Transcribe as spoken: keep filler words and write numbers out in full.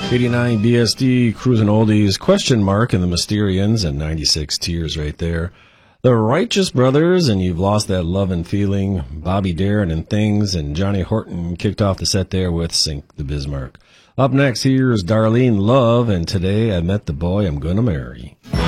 eighty-nine B S D, Cruising Oldies, Question Mark, and the Mysterians, and ninety-six Tears right there. The Righteous Brothers, and You've Lost That Love and Feeling, Bobby Darin and Things, and Johnny Horton kicked off the set there with Sink the Bismarck. Up next, here's Darlene Love, and Today I Met the Boy I'm Gonna Marry.